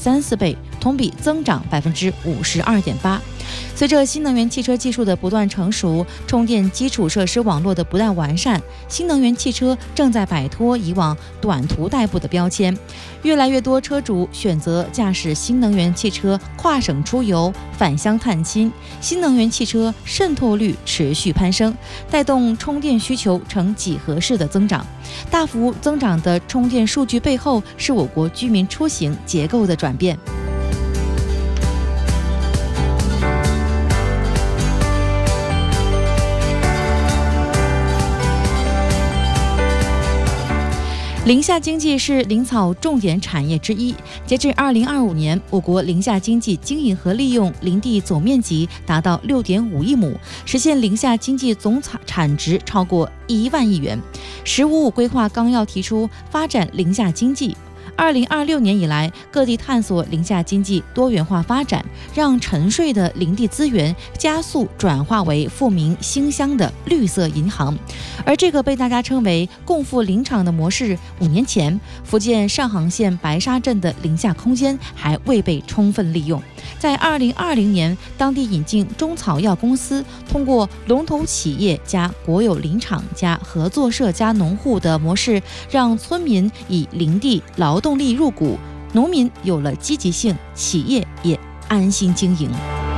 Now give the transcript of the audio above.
1.34倍，同比增长52.8%。随着新能源汽车技术的不断成熟，充电基础设施网络的不断完善，新能源汽车正在摆脱以往短途代步的标签。越来越多车主选择驾驶新能源汽车跨省出游、返乡探亲，新能源汽车渗透率持续攀升，带动充电需求呈几何式的增长。大幅增长的充电数据背后，是我国居民出行结构的转变。林下经济是林草重点产业之一。截至2025年，我国林下经济经营和利用林地总面积达到6.5亿亩，实现林下经济总产值超过1万亿元。“15+5”规划纲要提出发展林下经济。2026年以来，各地探索林下经济多元化发展，让沉睡的林地资源加速转化为富民馨香的绿色银行。而这个被大家称为共富林场的模式，5年前福建上杭县白沙镇的林下空间还未被充分利用。在2020年，当地引进中草药公司，通过龙头企业加国有林场加合作社加农户的模式，让村民以林地劳动力入股，农民有了积极性，企业也安心经营。